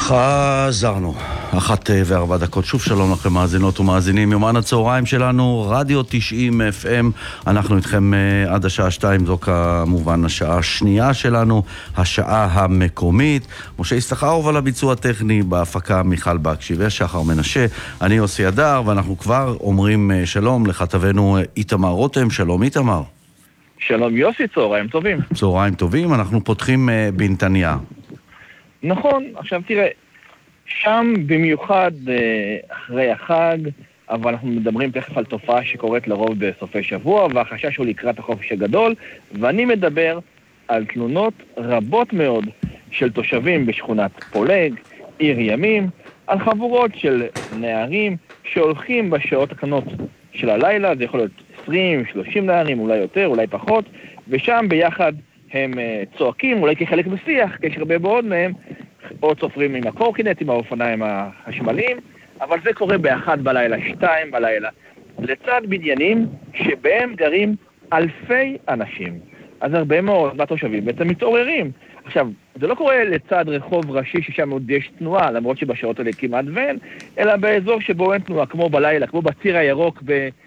חזרנו, 1:04, שוב שלום לכם מאזינות ומאזינים, יומן הצהריים שלנו, רדיו 90 FM, אנחנו איתכם עד השעה 2, זו כמובן השעה השנייה שלנו, השעה המקומית, משה יששכרוב על הביצוע הטכני, בהפקה מיכל בקשי ושחר מנשה, אני יוסי הדר, ואנחנו כבר אומרים שלום לכתבנו איתמר רותם, שלום איתמר. שלום יוסי, צהריים טובים. צהריים טובים, אנחנו פותחים בנתניה. נכון, עכשיו תראה, שם במיוחד אחרי החג, אבל אנחנו מדברים תכף על תופעה שקורית לרוב בסופי שבוע, והחשש הוא לקראת החופש הגדול, ואני מדבר על תלונות רבות מאוד של תושבים בשכונת פולג, עיר ימים, על חבורות של נערים שהולכים בשעות הקטנות של הלילה, זה יכול להיות 20, 30 נערים, אולי יותר, אולי פחות, ושם ביחד הם צועקים, אולי כחלק משיח, כי יש הרבה מאוד מהם, או צופרים עם הקורקינט, עם האופניים החשמליים, אבל זה קורה באחד בלילה, 2 בלילה, לצד בניינים שבהם גרים אלפי אנשים. אז הרבה מאוד מהתושבים בעצם מתעוררים. עכשיו, זה לא קורה לצד רחוב ראשי ששם עוד יש תנועה, למרות שבשעות האלה כמעט ואין, אלא באזור שבו אין תנועה, כמו בלילה, כמו בציר הירוק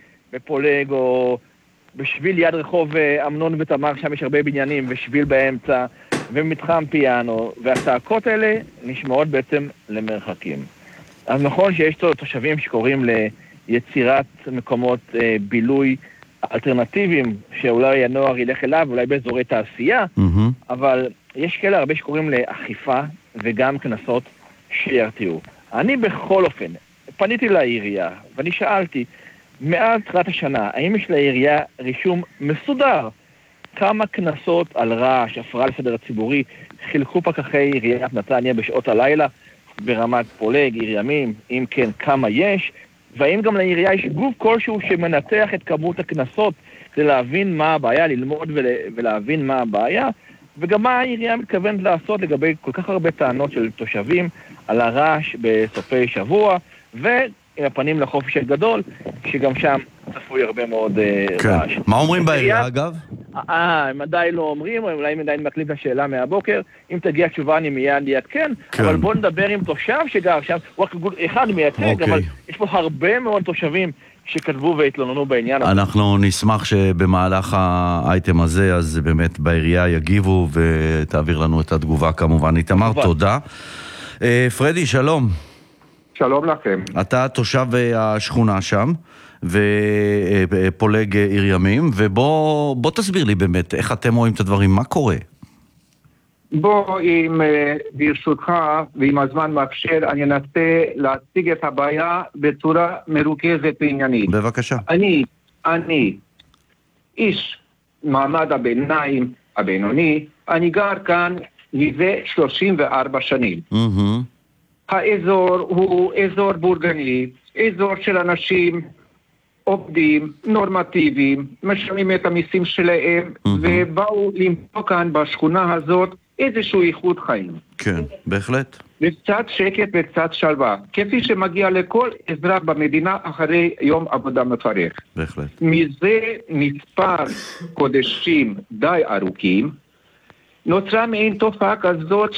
בפולג, או בשביל יד רחוב אמנון ותמר, שם יש הרבה בניינים, ושביל באמצע, ומתחם פיאנו, והצעקות האלה נשמעות בעצם למרחקים. אז נכון שיש תושבים שקוראים ליצירת מקומות בילוי אלטרנטיביים, שאולי הנוער ילך אליו, אולי באזורי תעשייה, אבל יש כאלה הרבה שקוראים לאכיפה וגם כנסות שירתיעו. אני בכל אופן פניתי לעירייה, ואני שאלתי, מאז תחילת השנה, האם יש לעירייה רישום מסודר? כמה כנסות על רעש, הפרעה לסדר הציבורי, חילקו פקחי עיריית נתניה בשעות הלילה ברמת פולג, עיר ימים, אם כן, כמה יש? והאם גם לעירייה יש גוף כלשהו שמנתח את כמות הכנסות כדי להבין מה הבעיה, ללמוד ולהבין מה הבעיה? וגם מה העירייה מתכוונת לעשות לגבי כל כך הרבה טענות של תושבים על הרעש בסופי שבוע, עם הפנים לחופש הגדול, שגם שם צפוי הרבה מאוד רעש. מה אומרים בעירייה, אגב? הם עדיין לא אומרים, אולי הם עדיין מקליט השאלה מהבוקר, אם תגיע תשובה אני מיד יעדכן, אבל בוא נדבר עם תושב שגר שם, הוא רק אחד מייצג, אבל יש פה הרבה מאוד תושבים שכתבו והתלוננו בעניין הזה. אנחנו נשמח שבמהלך האייטם הזה, אז באמת בעירייה יגיבו ותעביר לנו את התגובה כמובן. איתמר, תודה. פרדי, שלום. שלום לכם. אתה תושב השכונה שם, ופולג עיר ימים, ובוא תסביר לי באמת איך אתם רואים את הדברים, מה קורה? אם ברשותך ועם הזמן מאפשר, אני אנסה להציג את הבעיה בצורה מרוכזת ועניינית. בבקשה. אני איש מעמד הביניים, הבינוני, אני גר כאן מזה 34 שנים. האזור הוא אזור בורגני, אזור של אנשים עובדים, נורמטיביים, משלמים את המיסים שלהם, ובאו למצוא כאן בשכונה הזאת איזשהו איכות חיים. כן, בהחלט. וקצת שקט וקצת שלווה, כפי שמגיע לכל אזרח במדינה אחרי יום עבודה מפרך. בהחלט. מזה מספר חודשים די ארוכים, נוצרה מעין תופעה כזאת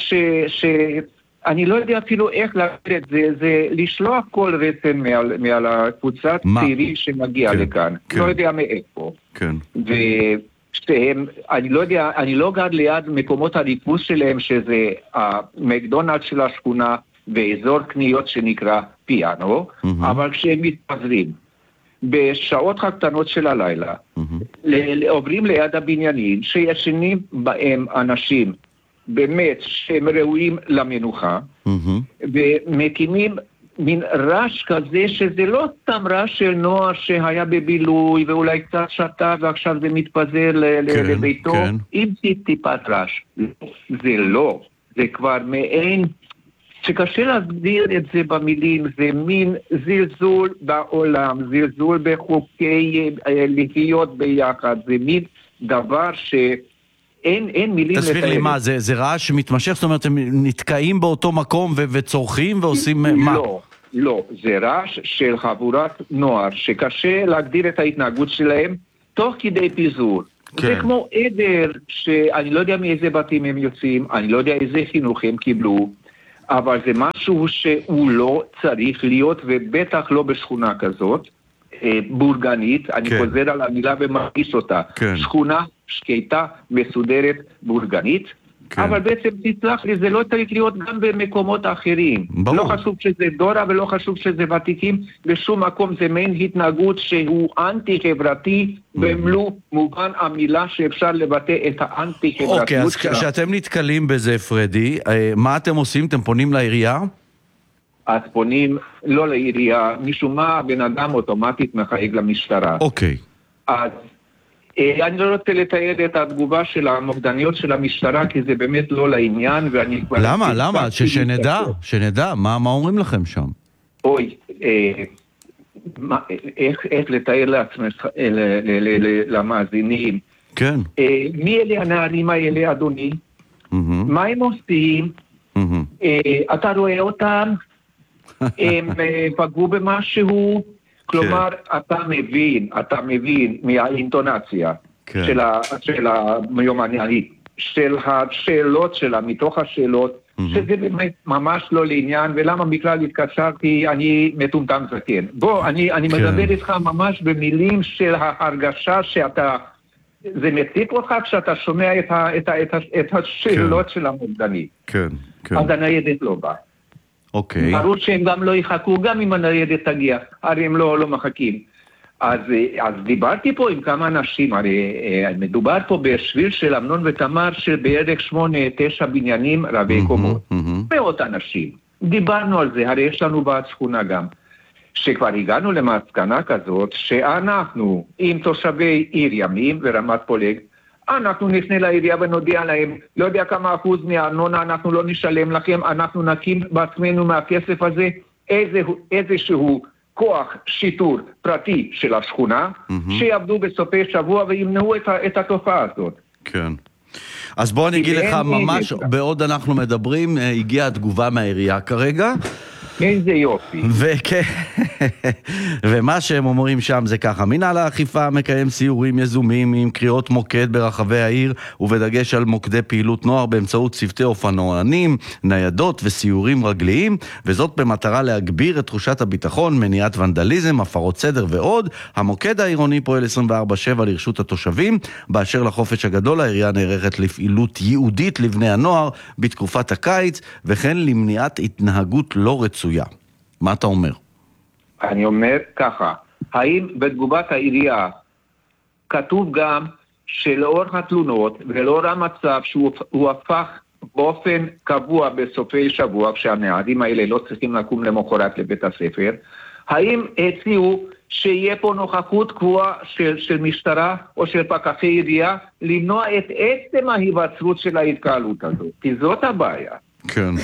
אני לא יודע אפילו איך להגיד את זה, זה לשלוח כל רסן מעל הקבוצת צעירים שמגיע לכאן. לא יודע מאיפה. כן. ושהם, אני לא יודע, אני לא גר ליד מקומות הריכוז שלהם, שזה המקדונלד של השכונה, ואזור קניות שנקרא פיאנו, אבל כשהם מתפזרים, בשעות הקטנות של הלילה, עוברים ליד הבניינים, שישנים בהם אנשים, באמת שהם ראויים למנוחה, ומקימים מין רעש כזה שזה לא סתם רעש של נוער שהיה בבילוי ואולי קצת שתה ועכשיו זה מתפזר לביתו עם טיפת רעש. זה לא, זה כבר מעין שקשה להסביר את זה במילים, זה מין זלזול בעולם, זלזול בחוקי לחיות ביחד, זה מין דבר אין מילים לתאר. תסביר לי מה, זה רעש שמתמשך? זאת אומרת, הם נתקעים באותו מקום וצורכים ועושים מה? לא, זה רעש של חבורת נוער שקשה להגדיר את ההתנהגות שלהם תוך כדי פיזור. זה כמו עדר שאני לא יודע מאיזה בתים הם יוצאים, אני לא יודע איזה חינוך הם קיבלו, אבל זה משהו שהוא לא צריך להיות, ובטח לא בשכונה כזאת, בורגנית, אני חוזר על המילה ומרגיש אותה, שכונה שקטה, מסודרת, בורגנית, אבל בעצם תצלח לי, זה לא צריך להיות גם במקומות אחרים. לא חשוב שזה דורה ולא חשוב שזה ותיקים, בשום מקום זה מעין התנהגות שהוא אנטי-חברתי, במלוא מובן המילה שאפשר לבטא את האנטי-חברתיות. אוקיי, אז כשאתם נתקלים בזה, פרדי, מה אתם עושים? אתם פונים לעירייה? אז פונים לא לעירייה, משום מה הבן אדם אוטומטית מחייג למשטרה. אוקיי. אז אני לא רוצה לתאר את התגובה של המוקדניות של המשטרה, כי זה באמת לא לעניין, ואני... למה? שנדע, מה אומרים לכם שם? אוי, איך לתאר לעצמך, למאזינים? כן. מי אלה הנערים האלה, אדוני? מה הם עושים? אתה רואה אותם? הם פגעו במשהו? כלומר, אתה מבין מהאינטונציה של המיומנית, של השאלות שלה, מתוך השאלות, שזה באמת ממש לא לעניין, ולמה בכלל התקשרתי, אני מטומטם זקן. בוא, אני מדבר איתך ממש במילים של ההרגשה שאתה, זה מציק אותך כשאתה שומע את השאלות של המוקדנית. כן. אז הניידת לא בא. אוקיי. ברור שהם גם לא יחכו, גם אם הניידת תגיע, הרי הם לא מחכים. אז דיברתי פה עם כמה אנשים, הרי מדובר פה בשביל של אמנון ותמר של בערך 8-9 בניינים רבי קומות. מאות אנשים. דיברנו על זה, הרי יש לנו בשכונה גם. שכבר הגענו למסקנה כזאת, שאנחנו עם תושבי עיר ימים ורמת פולג, אנחנו נפנה לעירייה ונודיע להם, לא יודע כמה אחוז מהארנונה אנחנו לא נשלם לכם, אנחנו נקים בעצמנו מהכסף הזה איזשהו כוח שיטור פרטי של השכונה, שיעבדו בסופי שבוע וימנעו את התופעה הזאת. כן. אז בוא אני אגיד לך, ממש בעוד אנחנו מדברים, הגיעה התגובה מהעירייה כרגע. איזה יופי. ומה שהם אומרים שם זה ככה, מנהל האכיפה מקיים סיורים יזומים עם קריאות מוקד ברחבי העיר, ובדגש על מוקדי פעילות נוער באמצעות צוותי אופנוענים, ניידות וסיורים רגליים, וזאת במטרה להגביר את תחושת הביטחון, מניעת ונדליזם, הפרות סדר ועוד. המוקד העירוני פועל 24/7 לרשות התושבים. באשר לחופש הגדול, העירייה נערכת לפעילות ייעודית לבני הנוער בתקופת הקיץ, וכן למניעת התנהגות לא רצויה. מה אתה אומר? אני אומר ככה, האם בתגובת העירייה כתוב גם שלאור התלונות ולאור המצב שהוא הפך באופן קבוע בסופי שבוע, כשהנערים האלה לא צריכים לקום למחרת לבית הספר, האם הציעו שיהיה פה נוכחות קבועה של משטרה או של פקחי עירייה למנוע את עצם ההיווצרות של ההתקהלות הזאת? כי זאת הבעיה. כן.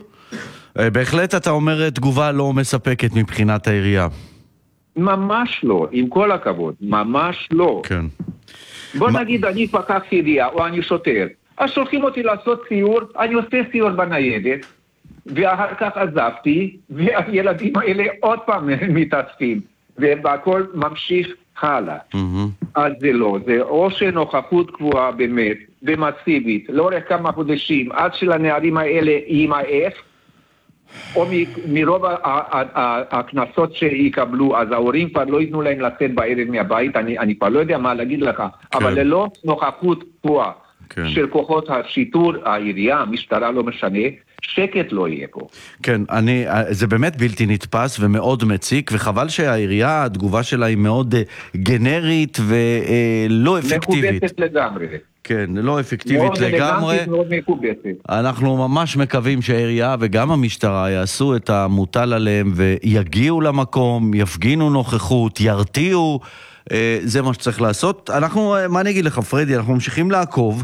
בהחלט אתה אומר תגובה לא מספקת מבחינת העירייה. ממש לא, עם כל הכבוד, ממש לא. כן. בוא נגיד אני פקח עירייה או אני שוטר, אז שולחים אותי לעשות סיור, אני עושה סיור בניידת, ואחר כך עזבתי, והילדים האלה עוד פעם מתאספים, והכל ממשיך הלאה. אז זה לא, זה או שנוכחות קבועה באמת, ומסיבית, לאורך כמה חודשים, עד שלנערים האלה יימאס, או מרוב הכנסות שיקבלו, אז ההורים כבר לא ייתנו להם לצאת בערב מהבית, אני כבר לא יודע מה להגיד לך, אבל ללא נוכחות קבועה של כוחות השיטור, העירייה, המשטרה לא משנה, שקט לא יהיה פה. כן, זה באמת בלתי נתפס ומאוד מציק, וחבל שהעירייה, התגובה שלה היא מאוד גנרית ולא אפקטיבית. מקובצת לגמרי. כן, לא אפקטיבית לגמרי. מאוד מקובצת. אנחנו ממש מקווים שהעירייה וגם המשטרה יעשו את המוטל עליהם ויגיעו למקום, יפגינו נוכחות, ירתיעו, זה מה שצריך לעשות. מה אני אגיד לך, פרדי, אנחנו ממשיכים לעקוב,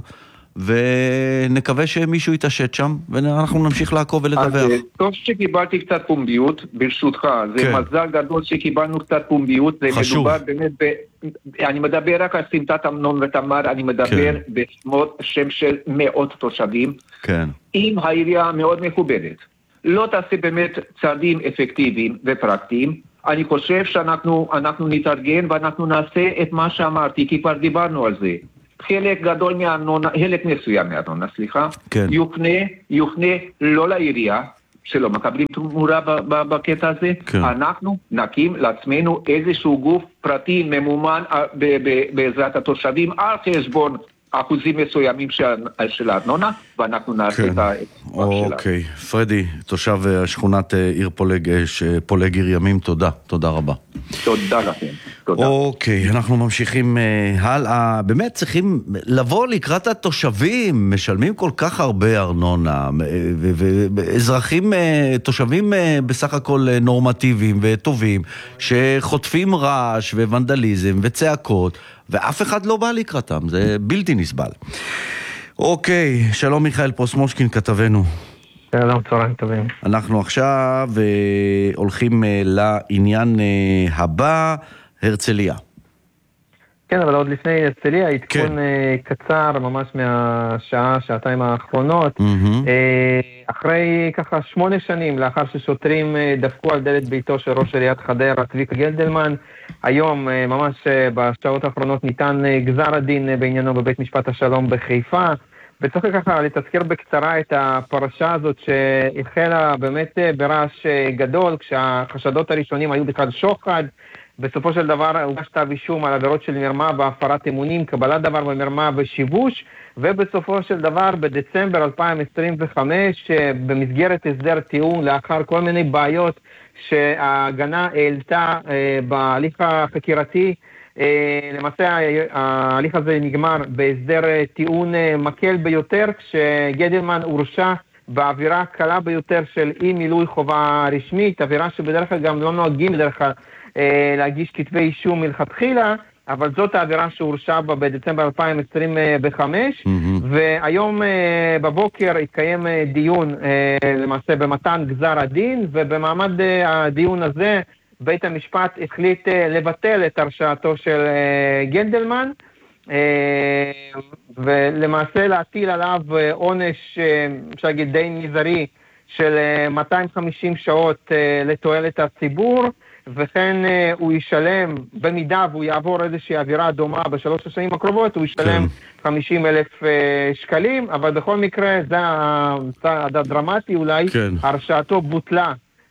ונקווה שמישהו יתעשת שם, ואנחנו נמשיך לעקוב ולדווח. אז טוב שקיבלתי קצת פומביות, ברשותך, זה מזל גדול שקיבלנו קצת פומביות, זה מדובר באמת, אני מדבר רק על סמטת אמנון ותמר, אני מדבר בשמות שם של מאות תושבים, אם העירייה מאוד מכובדת, לא תעשה באמת צעדים אפקטיביים ופרקטיים, אני חושב שאנחנו נתארגן ואנחנו נעשה את מה שאמרתי, כי כבר דיברנו על זה. חלק גדול מהארנונה, חלק מסוים מהארנונה, סליחה, יופנה לא לעירייה, שלא מקבלים תמורה בקטע הזה, כן. אנחנו נקים לעצמנו איזשהו גוף פרטי ממומן בעזרת התושבים על חשבון אחוזים מסוימים של הארנונה, ואנחנו נעשה כן. את שלנו. אוקיי, פרדי, תושב שכונת עיר פולג עיר ימים, תודה רבה. תודה לכם. תודה. אוקיי, אנחנו ממשיכים הלאה. באמת צריכים לבוא לקראת התושבים, משלמים כל כך הרבה ארנונה, ואזרחים, תושבים בסך הכל נורמטיביים וטובים, שחוטפים רעש וונדליזם וצעקות, ואף אחד לא בא לקראתם, זה בלתי נסבל. אוקיי, שלום מיכאל פרוסמושקין, כתבנו. שלום, צהריים טובים. אנחנו עכשיו הולכים לעניין הבא, הרצליה. כן, אבל עוד לפני הרצליה, עדכון קצר, ממש שעתיים האחרונות. אחרי ככה 8 שנים, לאחר ששוטרים דפקו על דלת ביתו של ראש עיריית חדרה, צביקה גלדלמן, היום, ממש בשעות האחרונות, ניתן גזר הדין בעניינו בבית משפט השלום בחיפה. וצריך ככה לתזכר בקצרה את הפרשה הזאת שהחלה באמת ברעש גדול, כשהחשדות הראשונים היו בכלל שוחד. בסופו של דבר הוגש כתב אישום על עבירות של מרמה בהפרת אמונים, קבלת דבר במרמה ושיבוש, ובסופו של דבר בדצמבר 2025, במסגרת הסדר טיעון לאחר כל מיני בעיות שההגנה העלתה בהליך החקירתי, למעשה ההליך הזה נגמר בהסדר טיעון מקל ביותר, כשגלדלמן הורשע בעבירה קלה ביותר של אי מילוי חובה רשמית, עבירה שבדרך כלל גם לא נוהגים בדרך כלל להגיש כתבי אישום מלכתחילה, אבל זאת העבירה שהורשע בה בדצמבר 2025, והיום בבוקר התקיים דיון למעשה במתן גזר הדין, ובמעמד הדיון הזה בית המשפט החליט לבטל את הרשעתו של גלדלמן, ולמעשה להטיל עליו עונש, אפשר להגיד די מזערי, של 250 שעות לתועלת הציבור, וכן הוא ישלם, במידה והוא יעבור איזושהי עבירה דומה ב3 השנים הקרובות, הוא ישלם 50,000 שקלים, אבל בכל מקרה, זה הצעד הדרמטי אולי, הרשעתו בוטלה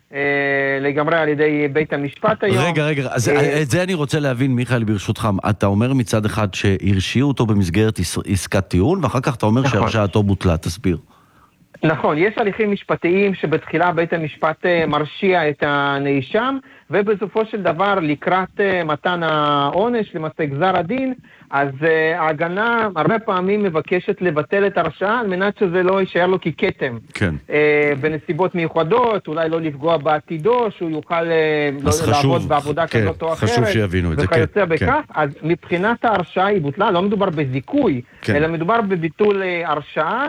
לגמרי על ידי בית המשפט היום. רגע, אז את זה אני רוצה להבין, מיכאל, ברשותך. אתה אומר מצד אחד שהרשיעו אותו במסגרת עסקת טיעון, ואחר כך אתה אומר שהרשעתו בוטלה, תסביר. נכון, יש הליכים משפטיים שבתחילה בית המשפט מרשיע את הנאשם, ובסופו של דבר לקראת מתן העונש, למעשה גזר הדין, אז ההגנה הרבה פעמים מבקשת לבטל את הרשעה על מנת שזה לא יישאר לו ככתם. כן. בנסיבות מיוחדות, אולי לא לפגוע בעתידו, שהוא יוכל לעבוד בעבודה כזאת או אחרת. חשוב שיבינו את זה. וכיוצא בכך, אז מבחינת ההרשעה היא בוטלה, לא מדובר בזיכוי, אלא מדובר בביטול הרשעה,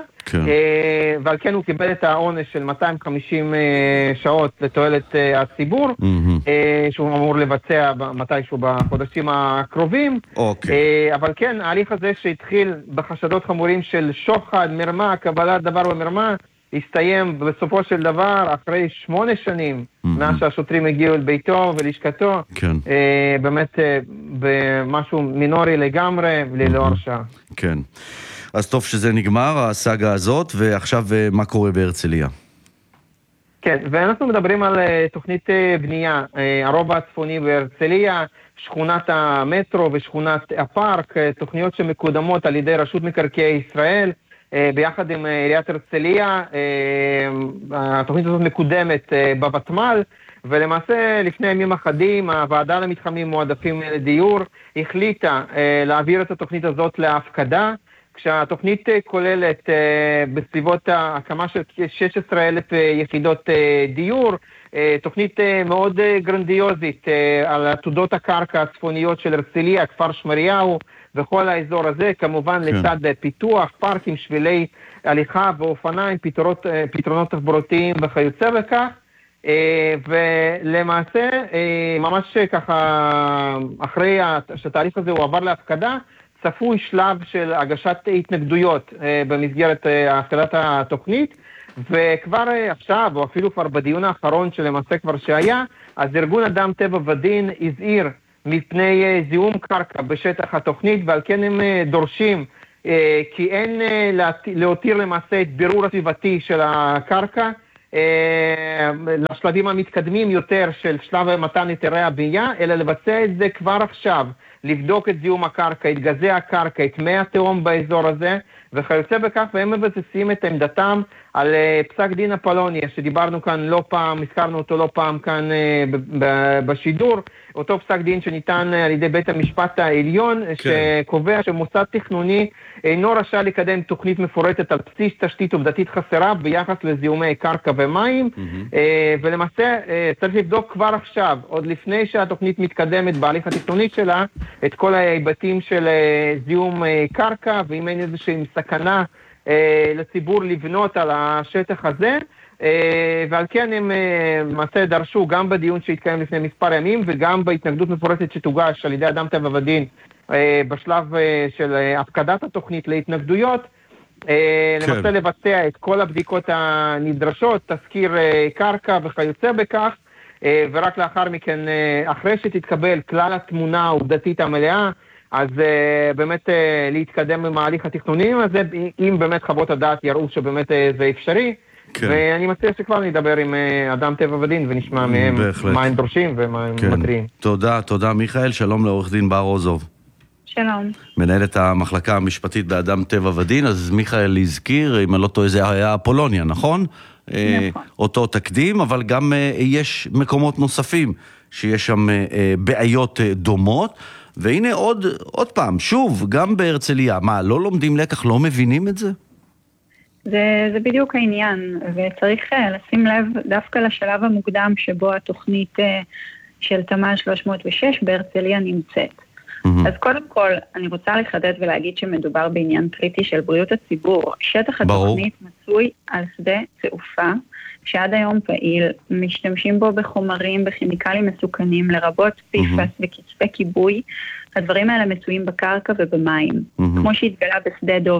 ועל כן הוא קיבל את העונש של 250 שעות לתועלת הציבור, שהוא אמור לבצע מתישהו בחודשים הקרובים. אבל כן, ההליך הזה שהתחיל בחשדות חמורים של שוחד, מרמה, קבלת דבר במרמה, הסתיים בסופו של דבר אחרי 8 שנים מאז שהשוטרים הגיעו אל ביתו ולשכתו, באמת במשהו מינורי לגמרי, ללא הרשעה. כן. אז טוב שזה נגמר, הסאגה הזאת, ועכשיו מה קורה בהרצליה? כן, ואנחנו מדברים על תוכנית בנייה, הרובע הצפוני בהרצליה, שכונת המטרו ושכונת הפארק, תוכניות שמקודמות על ידי רשות מקרקעי ישראל, ביחד עם עיריית הרצליה. התוכנית הזאת מקודמת בוותמ"ל, ולמעשה לפני ימים אחדים הוועדה למתחמים מועדפים לדיור החליטה להעביר את התוכנית הזאת להפקדה, כשהתוכנית כוללת בסביבות הקמה של 16,000 יחידות דיור, תוכנית מאוד גרנדיוזית על עתודות הקרקע הצפוניות של הרצליה, כפר שמריהו וכל האזור הזה, כמובן לצד פיתוח, פארקים, שבילי הליכה ואופניים, פתרונות תחבורתיים וכיוצא בכך. ולמעשה, ממש ככה, אחרי שהתהליך הזה הוא עבר להפקדה, צפוי שלב של הגשת התנגדויות במסגרת הפקדת התוכנית, וכבר עכשיו, או אפילו כבר בדיון האחרון שלמעשה כבר שהיה, אז ארגון אדם טבע ודין הזהיר מפני זיהום קרקע בשטח התוכנית, ועל כן הם דורשים כי אין להותיר למעשה את בירור הסביבתי של הקרקע, לשלבים המתקדמים יותר של שלב מתן היתרי הבנייה, אלא לבצע את זה כבר עכשיו, לבדוק את זיהום הקרקע, את גזי הקרקע, את מי התהום באזור הזה, וכיוצא בכך, והם מבססים את עמדתם על פסק דין אפולוניה, שדיברנו כאן לא פעם, הזכרנו אותו לא פעם כאן בשידור, אותו פסק דין שניתן על ידי בית המשפט העליון, שקובע שמוסד תכנוני אינו רשאי לקדם תוכנית מפורטת על בסיס תשתית עובדתית חסרה ביחס לזיהומי קרקע ומים, ולמעשה צריך לבדוק כבר עכשיו, עוד לפני שהתוכנית מתקדמת בהליך התכנוני שלה, את כל ההיבטים של זיהום קרקע, ואם אין איזושהי סכנה לציבור לבנות על השטח הזה, ועל כן הם למעשה דרשו גם בדיון שהתקיים לפני מספר ימים, וגם בהתנגדות מפורטת שתוגש על ידי אדם טבע ודין בשלב של הפקדת התוכנית להתנגדויות, למעשה לבצע את כל הבדיקות הנדרשות, תזכיר קרקע וכיוצא בכך, ורק לאחר מכן, אחרי שתתקבל כלל התמונה העובדתית המלאה, אז באמת להתקדם עם ההליך התכנוני הזה, אם באמת חוות הדעת יראו שבאמת זה אפשרי, ואני מציע שכבר נדבר עם אדם טבע ודין ונשמע מהם מה הם דורשים ומה הם מתריעים. תודה מיכאל, שלום לעורך דין בר רוזוב. שלום. מנהלת המחלקה המשפטית באדם טבע ודין, אז מיכאל הזכיר, אם אני לא טועה זה היה אפולוניה, נכון? נכון. אותו תקדים, אבל גם יש מקומות נוספים שיש שם בעיות דומות, והנה עוד פעם, שוב, גם בהרצליה, מה, לא לומדים לקח, לא מבינים את זה? זה בדיוק העניין, וצריך לשים לב דווקא לשלב המוקדם שבו התוכנית של תמ"ל 306 בהרצליה נמצאת. אז קודם כל, אני רוצה לחדד ולהגיד שמדובר בעניין קריטי של בריאות הציבור. שטח התוכנית מצוי על שדה תעופה, שעד היום פעיל, משתמשים בו בחומרים, בכימיקלים מסוכנים, לרבות PFAS וקצפי כיבוי. הדברים האלה מצויים בקרקע ובמים. כמו שהתגלה בשדה דוב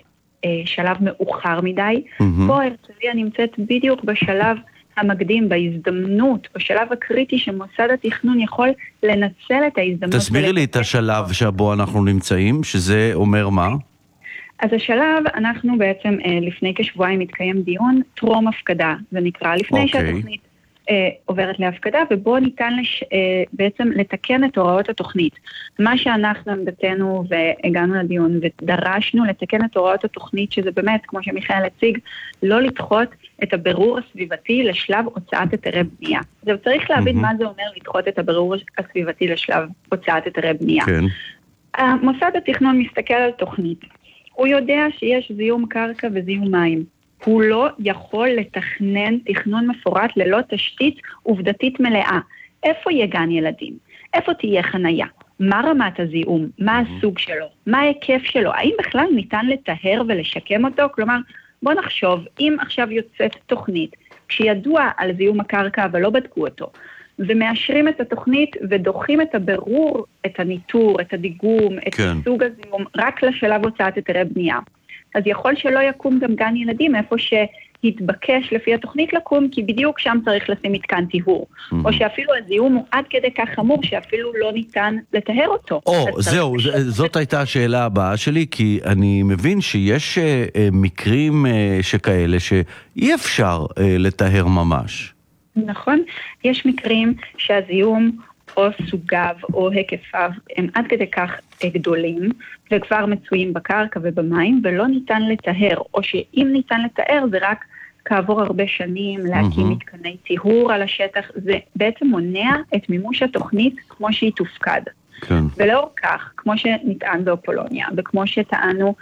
בשלב מאוחר מדי, פה הרצליה נמצאת בדיוק בשלב המקדים, בהזדמנות, בשלב הקריטי שמוסד התכנון יכול לנצל את ההזדמנות. תסבירי לי את השלב שבו אנחנו נמצאים, שזה אומר מה? אז השלב, אנחנו בעצם לפני כשבועיים מתקיים דיון טרום הפקדה, זה נקרא, לפני שהתוכנית עוברת להפקדה, ובו ניתן בעצם לתקן את הוראות התוכנית. מה שאנחנו עמדתנו והגענו לדיון ודרשנו לתקן את הוראות התוכנית, שזה באמת, כמו שמיכאל הציג, לא לדחות את הבירור הסביבתי לשלב הוצאת היתרי בנייה. עכשיו צריך להבין מה זה אומר לדחות את הבירור הסביבתי לשלב הוצאת היתרי בנייה. כן. המוסד התכנון מסתכל על תוכנית. הוא יודע שיש זיהום קרקע וזיהום מים. הוא לא יכול לתכנן תכנון מפורט ללא תשתית עובדתית מלאה. איפה יהיה גן ילדים? איפה תהיה חנייה? מה רמת הזיהום? מה הסוג שלו? מה ההיקף שלו? האם בכלל ניתן לטהר ולשקם אותו? כלומר, בוא נחשוב, אם עכשיו יוצאת תוכנית, כשידוע על זיהום הקרקע אבל לא בדקו אותו, ומאשרים את התוכנית ודוחים את הבירור, את הניטור, את הדיגום, את סוג הזיהום, רק לשלב הוצאת היתרי בנייה. אז יכול שלא יקום גם גן ילדים, איפה שהתבקש לפי התוכנית לקום, כי בדיוק שם צריך לשים מתקן טיהור. או שאפילו הזיהום הוא עד כדי כך חמור, שאפילו לא ניתן לטהר אותו. זהו, זאת הייתה השאלה הבאה שלי, כי אני מבין שיש מקרים שכאלה שאי אפשר לטהר ממש. נכון, יש מקרים שהזיהום או סוגיו או היקפיו הם עד כדי כך גדולים וכבר מצויים בקרקע ובמים ולא ניתן לטהר, או שאם ניתן לטהר זה רק כעבור הרבה שנים להקים מתקני טיהור על השטח, זה בעצם מונע את מימוש התוכנית כמו שהיא תופקד. כן. ולאור כך, כמו שנטען באפולוניה וכמו שטענו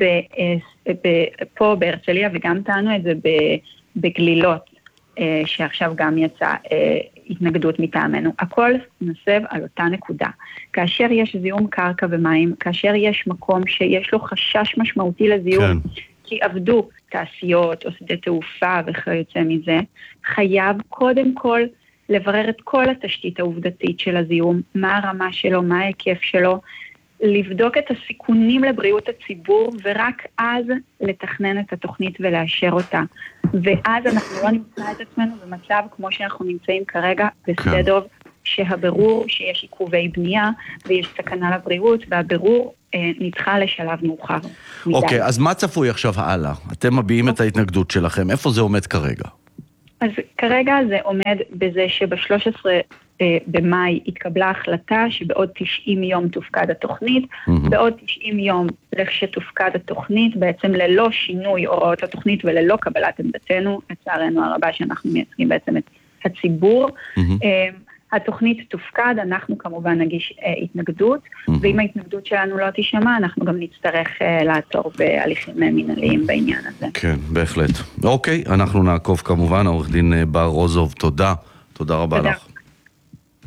פה בהרצליה וגם טענו את זה בגלילות, שעכשיו גם יצא התנגדות מטעמנו. הכל נסב על אותה נקודה. כאשר יש זיהום קרקע ומים, כאשר יש מקום שיש לו חשש משמעותי לזיהום, כי עבדו תעשיות או שדה תעופה וכיוצא מזה, חייב קודם כל לברר את כל התשתית העובדתית של הזיהום, מה הרמה שלו, מה ההיקף שלו, לבדוק את הסיכונים לבריאות הציבור, ורק אז לתכנן את התוכנית ולאשר אותה. ואז אנחנו לא נמצא את עצמנו במצב כמו שאנחנו נמצאים כרגע בשדה דוב, שהבירור שיש עיכובי בנייה ויש סכנה לבריאות, והבירור נדחה לשלב מאוחר. אוקיי, אז מה צפוי עכשיו הלאה? אתם מביעים את ההתנגדות שלכם, איפה זה עומד כרגע? אז כרגע זה עומד בזה שב-13 במאי התקבלה החלטה שבעוד 90 יום תופקד התוכנית, בעוד 90 יום לכשתופקד התוכנית, בעצם ללא שינוי הוראות התוכנית וללא קבלת עמדתנו, לצערנו הרבה שאנחנו מייצגים בעצם את הציבור, התוכנית תופקד, אנחנו כמובן נגיש התנגדות, ואם ההתנגדות שלנו לא תשמע, אנחנו גם נצטרך לעצור בהליכים מנהליים בעניין הזה. כן, בהחלט. אוקיי, אנחנו נעקוב כמובן, עורך דין בר רוזוב, תודה רבה לך.